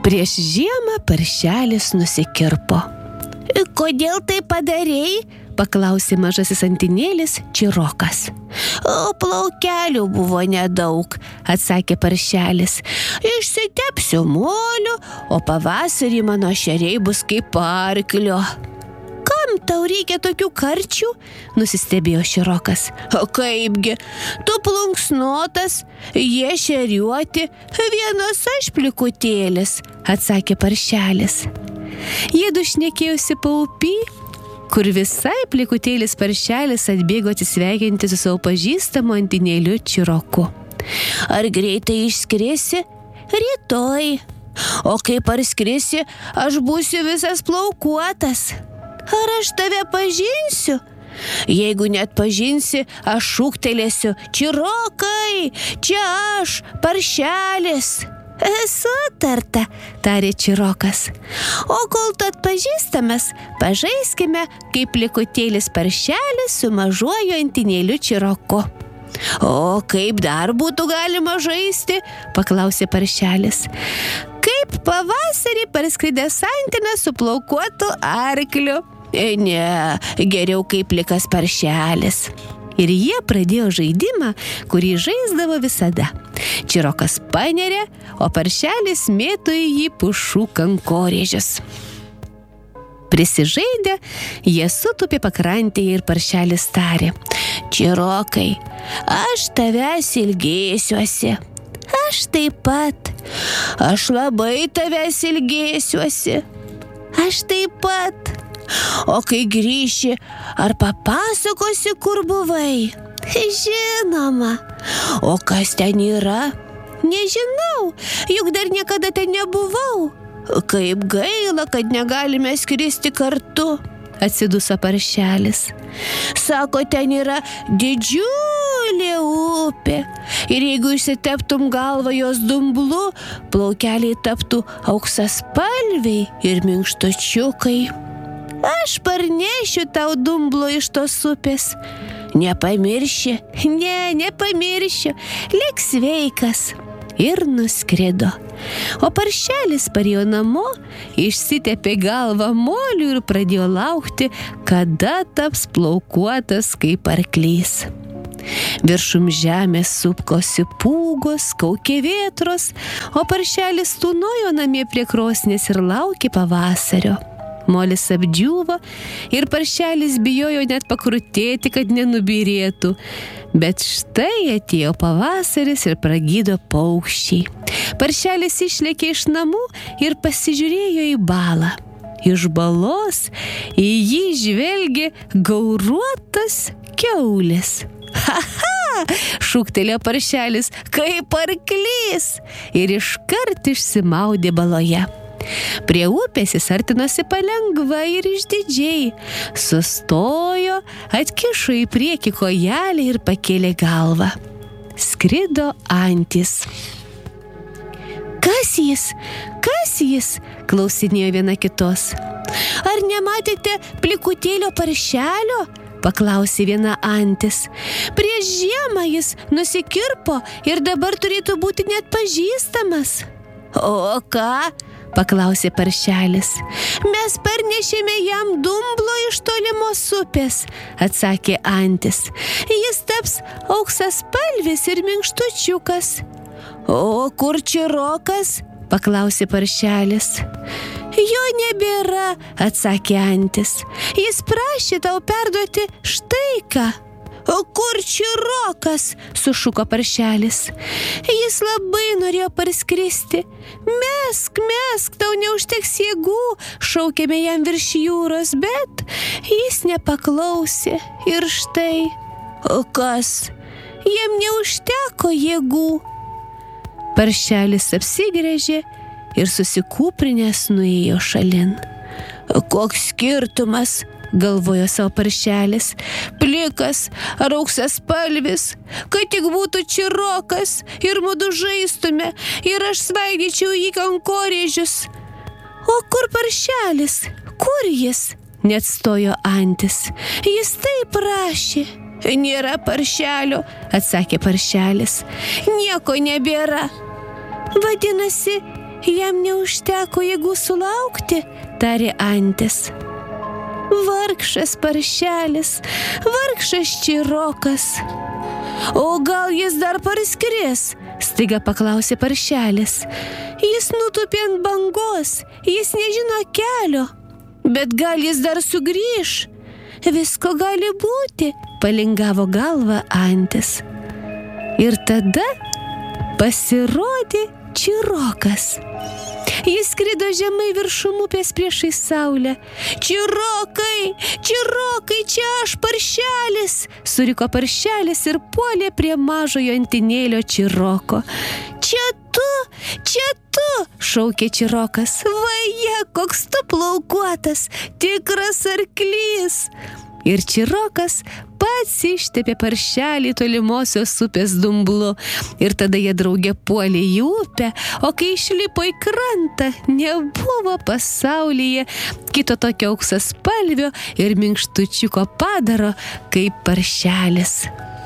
Prieš žiemą paršelis nusikirpo. Kodėl tai padarei? Paklausė mažasis antinėlis Čirokas. O plaukelių buvo nedaug, atsakė paršelis. Išsitepsiu moliu, o pavasarį mano šeriai bus kaip arklio. Kam tau reikia tokių karčių? Nusistebėjo Čirokas. O kaipgi, tu plunksnotas, jie šeriuoti, vienas aš plikutėlis, atsakė paršelis. Jiedu šnekėjosi paupy, kur visai plikutėlis paršelis atbėgo atsisveikinti su savo pažįstamu antinėliu Čiroku. Ar greitai išskrisi? Rytoj. O kai parskrisi, aš būsiu visas plaukuotas. Ar aš tave pažinsiu? Jeigu net pažinsi, aš šūktelėsiu: Čirokai, čia aš, paršelis. Sutarta, tarė Čirokas. O kol tad pažįstamas, pažaiskime kaip plikutėlis paršelis su mažuoju antinėliu Čiroku. O kaip dar būtų galima žaisti? Paklausė paršelis. Kaip pavasarį parskridęs antinas su plaukuotu arkliu. Ne, geriau kaip plikas paršelis. Ir jie pradėjo žaidimą, kurį žaisdavo visada. Čirokas panerė, o paršelis mėto į jį pušų kankorėžius. Prisižaidę, jie sutūpė pakrantėje ir paršelis tarė: Čirokai, aš tavęs ilgėsiuosi. Aš taip pat. Aš labai tavęs ilgėsiuosi. Aš taip pat. O kai grįši, ar papasakosi, kur buvai? Žinoma. O kas ten yra? Nežinau, juk dar niekada ten nebuvau. Kaip gaila, kad negalime skristi kartu, atsiduso paršelis. Sako, ten yra didžiulė upė. Ir jeigu išsiteptum galvą jos dumblu, plaukeliai taptų auksaspalviai ir minkštučiukai. Aš parnešiu tau dumblo iš tos upės. Nepamirši? Ne, nepamiršiu. Lik sveikas. Ir nuskrido. O paršelis parėjo namo, išsitepė galvą moliu ir pradėjo laukti, kada taps plaukuotas kaip arklys. Viršum žemės supkosi pūgos, kaukė vėtros, o paršelis tūnojo namie prie krosnės ir laukė pavasario. Molis apdžiūvo ir paršelis bijojo net pakrutėti, kad nenubyrėtų. Bet štai atėjo pavasaris ir pragydo paukščiai. Paršelis išlėkė iš namų ir pasižiūrėjo į balą. Iš balos į jį žvelgė gauruotas kiaulis. Ha! Šūktelėjo paršelis, kaip arklys, ir iškart išsimaudė baloje. Prie upės jis artinosi palengva ir išdidžiai. Sustojo, atkišo į priekį kojelę ir pakėlė galvą. Skrido antys. Kas jis? Kas jis? Klausinėjo viena kitos. Ar nematėte plikutėlio paršelio? Paklausė viena antis. Prieš žiemą jis nusikirpo ir dabar turėtų būti net pažįstamas. O ką? Paklausė paršelis. Mes parnešėme jam dumblo iš tolimos upės, atsakė antis. Jis taps auksaspalvis ir minkštučiukas. O kur Čirokas? Paklausė paršelis. Jo nebėra, atsakė antis. Jis prašė tau perduoti štai ką. O kur Čirokas? Sušuko paršelis. Jis labai norėjo parskristi. Mesk, tau neužteks jėgų, šaukėme jam virš jūros, bet jis nepaklausė. Ir štai. O kas? Jam neužteko jėgų. Paršelis apsigręžė ir susikūprinęs nuėjo šalin. Koks skirtumas? Galvojo savo paršelis. Plikas ar auksaspalvis, kad tik būtų Čirokas ir mudu žaistume ir aš svaidyčiau jį kankorėžius. O kur paršelis? Kur jis? Neatstojo antis. Jis taip prašė. Nėra paršelio, atsakė paršelis. Nieko nebėra. Vadinasi, jam neužteko jėgų sulaukti, tarė antis. Vargšas paršelis, vargšas Čirokas. O gal jis dar parskris? Staiga paklausė paršelis. Jis nutūpė ant bangos, jis nežino kelio. Bet gal jis dar sugrįš? Visko gali būti, palingavo galvą antis. Ir tada pasirodė Čirokas. Jis skrido žemai viršum upės priešai saulę. Čirokai, Čirokai, čia aš paršelis, suriko paršelis ir puolė prie mažojo antinėlio Čiroko. Čia tu, šaukė Čirokas. Vaje, koks tu plaukuotas, tikras arklys. Ir Čirokas pats ištepė paršelį tolimosios upės dumblu. Ir tada jie drauge puolė į upę, o kai išlipo į krantą, nebuvo pasaulyje kito tokio auksaspalvio ir minkštučiuko padaro kaip paršelis.